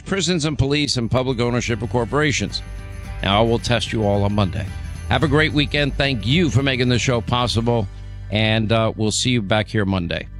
prisons and police and public ownership of corporations. Now, I will test you all on Monday. Have a great weekend. Thank you for making the show possible, and we'll see you back here Monday.